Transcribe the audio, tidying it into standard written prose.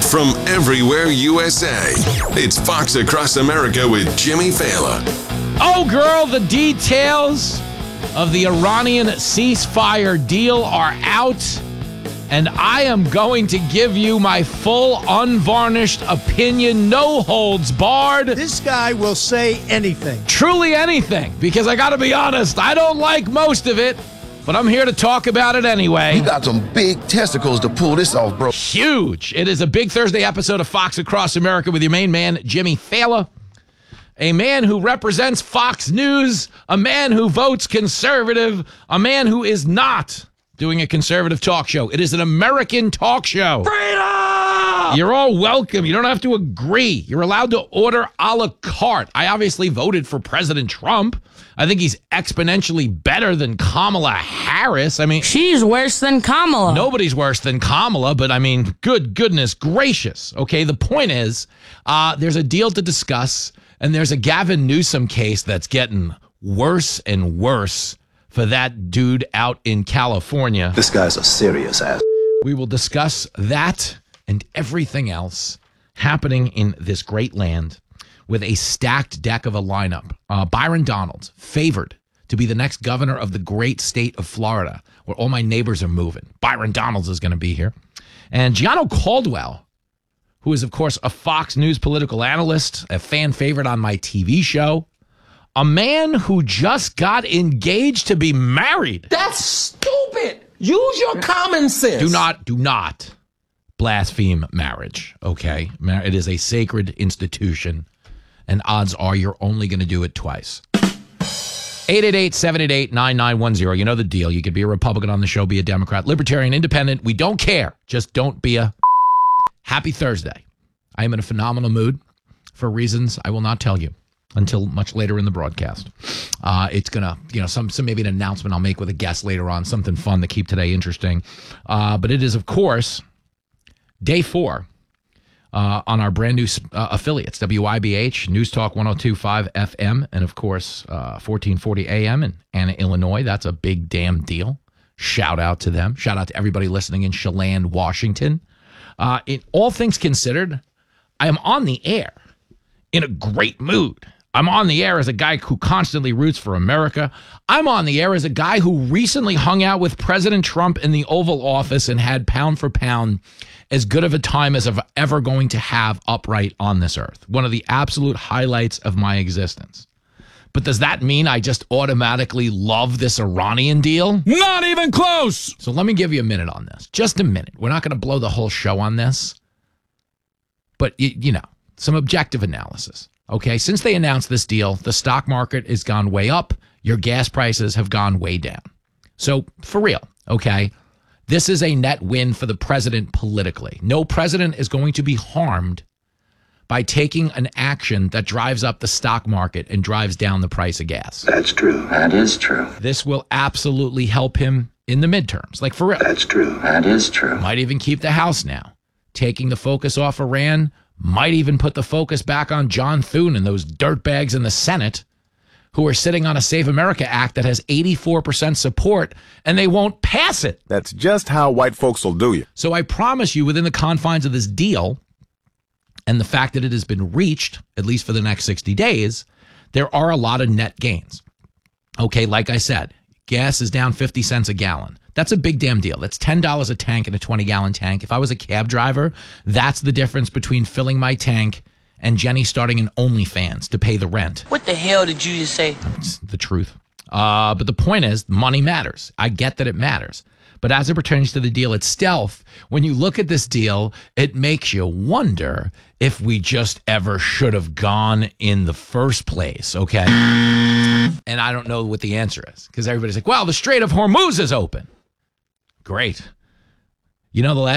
from everywhere USA. It's Fox Across America with Jimmy Failla. Oh, girl, the details of the Iranian ceasefire deal are out, and I am going to give you my full, unvarnished opinion, no holds barred. This guy will say anything. Truly anything, because I got to be honest, I don't like most of it, but I'm here to talk about it anyway. You got some big testicles to pull this off, bro. Huge. It is a big Thursday episode of Fox Across America with your main man, Jimmy Failla. A man who represents Fox News, a man who votes conservative, a man who is not doing a conservative talk show. It is an American talk show. Freedom! You're all welcome. You don't have to agree. You're allowed to order a la carte. I obviously voted for President Trump. I think he's exponentially better than Kamala Harris. I mean, she's worse than Kamala. Nobody's worse than Kamala, but I mean, goodness gracious. Okay, the point is, there's a deal to discuss. And there's a Gavin Newsom case that's getting worse and worse for that dude out in California. This guy's a serious ass. We will discuss that and everything else happening in this great land with a stacked deck of a lineup. Byron Donalds, favored to be the next governor of the great state of Florida, where all my neighbors are moving. Byron Donalds is going to be here. And Gianno Caldwell, who is, of course, a Fox News political analyst, a fan favorite on my TV show, a man who just got engaged to be married. That's stupid. Use your common sense. Do not blaspheme marriage, okay? It is a sacred institution, and odds are you're only going to do it twice. 888-788-9910. You know the deal. You could be a Republican on the show, be a Democrat, Libertarian, Independent. We don't care. Just don't be a... Happy Thursday. I am in a phenomenal mood for reasons I will not tell you until much later in the broadcast. It's going to, some maybe an announcement I'll make with a guest later on, something fun to keep today interesting. But it is, of course, day 4 on our brand new affiliates, WIBH, News Talk 102.5 FM, and, of course, 1440 AM in Anna, Illinois. That's a big damn deal. Shout out to them. Shout out to everybody listening in Chelan, Washington. In all things considered, I am on the air in a great mood. I'm on the air as a guy who constantly roots for America. I'm on the air as a guy who recently hung out with President Trump in the Oval Office and had pound for pound as good of a time as I'm ever going to have upright on this earth. One of the absolute highlights of my existence. But does that mean I just automatically love this Iranian deal? Not even close. So let me give you a minute on this. Just a minute. We're not going to blow the whole show on this. But, some objective analysis. Okay, since they announced this deal, the stock market has gone way up. Your gas prices have gone way down. So, for real, okay, this is a net win for the president politically. No president is going to be harmed by taking an action that drives up the stock market and drives down the price of gas. That's true. That is true. This will absolutely help him in the midterms. Like, for real. That's true. That is true. Might even keep the House now. Taking the focus off Iran might even put the focus back on John Thune and those dirtbags in the Senate who are sitting on a Save America Act that has 84% support, and they won't pass it. That's just how white folks will do you. So I promise you, within the confines of this deal, and the fact that it has been reached, at least for the next 60 days, there are a lot of net gains. Okay, like I said, gas is down 50 cents a gallon. That's a big damn deal. That's $10 a tank in a 20-gallon tank. If I was a cab driver, that's the difference between filling my tank and Jenny starting an OnlyFans to pay the rent. What the hell did you just say? It's the truth. But the point is, money matters. I get that it matters. But as it pertains to the deal itself, when you look at this deal, it makes you wonder if we just ever should have gone in the first place, okay? And I don't know what the answer is, because everybody's like, well, the Strait of Hormuz is open. Great. You know, the last